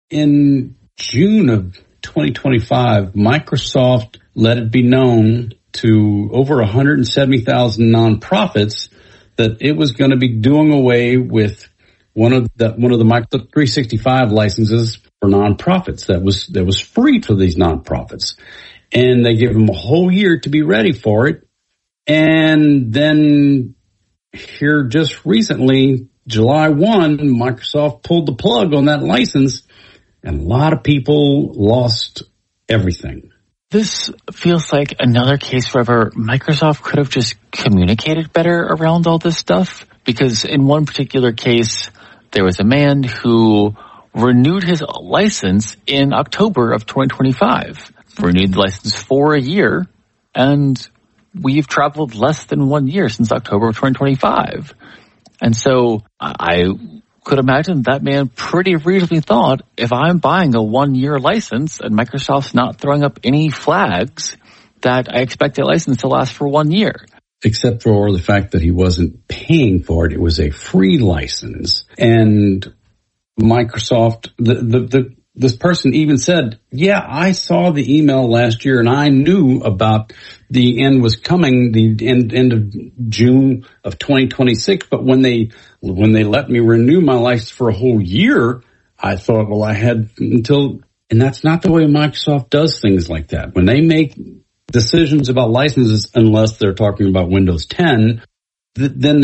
in June of 2025, Microsoft let it be known to over 170,000 nonprofits that it was going to be doing away with one of the Microsoft 365 licenses for nonprofits that was free for these nonprofits. And they gave them a whole year to be ready for it. And then here just recently, July 1, Microsoft pulled the plug on that license, and a lot of people lost everything. This feels like another case where Microsoft could have just communicated better around all this stuff. Because in one particular case, there was a man who renewed his license in October of 2025. Renewed the license for a year, and we've traveled less than 1 year since October of 2025. And so I could imagine that man pretty reasonably thought, if I'm buying a 1-year license and Microsoft's not throwing up any flags, that I expect that license to last for 1 year. Except for the fact that he wasn't paying for it. It was a free license. And Microsoft, this person even said, yeah, I saw the email last year and I knew about the end was coming, the end of June of 2026. But when they let me renew my license for a whole year, I thought, well, I had until, and that's not the way Microsoft does things like that. When they make decisions about licenses, unless they're talking about Windows 10, then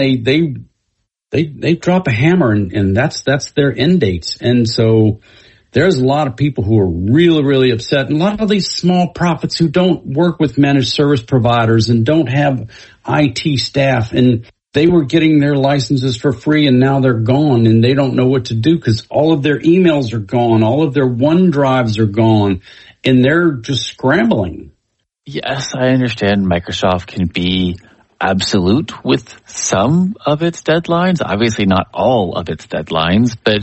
they drop a hammer and that's their end dates. And so there's a lot of people who are really, really upset. And a lot of these small profits who don't work with managed service providers and don't have IT staff, and they were getting their licenses for free and now they're gone and they don't know what to do because all of their emails are gone. All of their OneDrives are gone and they're just scrambling. Yes, I understand Microsoft can be absolute with some of its deadlines. Obviously not all of its deadlines, but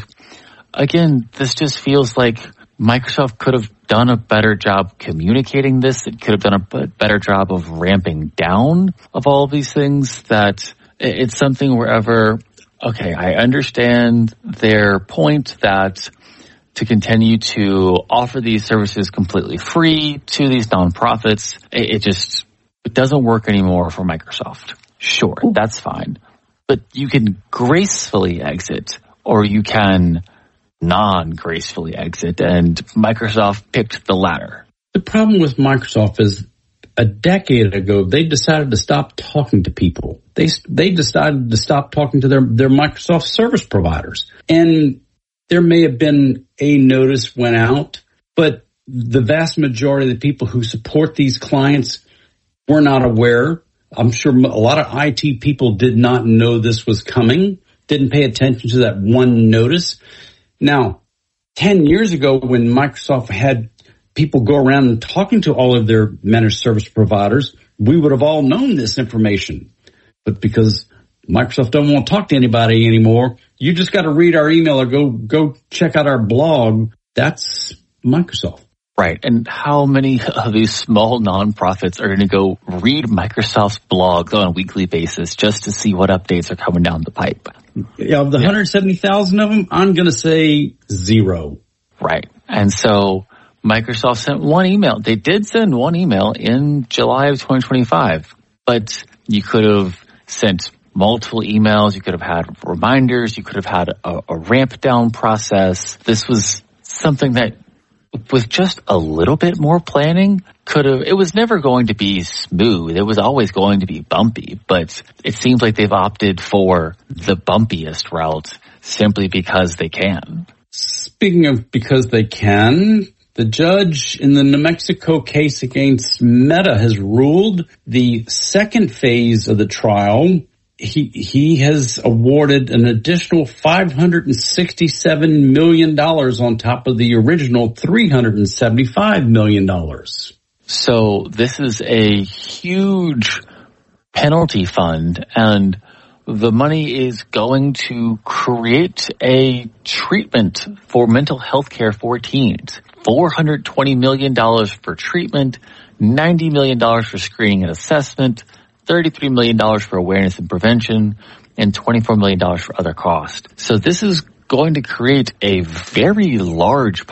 again, this just feels like Microsoft could have done a better job communicating this. It could have done a better job of ramping down of all of these things. That it's something wherever, okay, I understand their point that to continue to offer these services completely free to these nonprofits, it doesn't work anymore for Microsoft. Sure, that's fine. But you can gracefully exit, or you can non-gracefully exit, and Microsoft picked the latter. The problem with Microsoft is a decade ago, they decided to stop talking to people. They decided to stop talking to their Microsoft service providers. And there may have been a notice went out, but the vast majority of the people who support these clients were not aware. I'm sure a lot of IT people did not know this was coming, didn't pay attention to that one notice. Now, 10 years ago, when Microsoft had people go around and talking to all of their managed service providers, we would have all known this information. But because Microsoft don't want to talk to anybody anymore, you just got to read our email or go check out our blog. That's Microsoft. Right. And how many of these small nonprofits are going to go read Microsoft's blogs on a weekly basis just to see what updates are coming down the pipe? Yeah, of the 170,000 of them, I'm going to say 0. Right. And so Microsoft sent one email. They did send one email in July of 2025, but you could have sent multiple emails. You could have had reminders. You could have had a ramp down process. This was something that, with just a little bit more planning, it was never going to be smooth. It was always going to be bumpy, but it seems like they've opted for the bumpiest route simply because they can. Speaking of because they can, the judge in the New Mexico case against Meta has ruled the second phase of the trial. He has awarded an additional $567 million on top of the original $375 million. So this is a huge penalty fund, and the money is going to create a treatment for mental health care for teens. $420 million for treatment, $90 million for screening and assessment, $33 million for awareness and prevention, and $24 million for other costs. So this is going to create a very large